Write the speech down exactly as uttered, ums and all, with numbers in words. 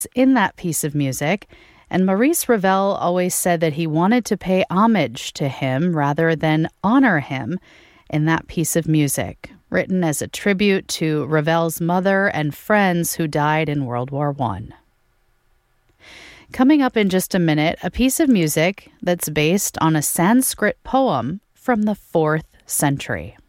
in that piece of music, and Maurice Ravel always said that he wanted to pay homage to him rather than honor him in that piece of music, written as a tribute to Ravel's mother and friends who died in World War One. Coming up in just a minute, a piece of music that's based on a Sanskrit poem from the fourth century.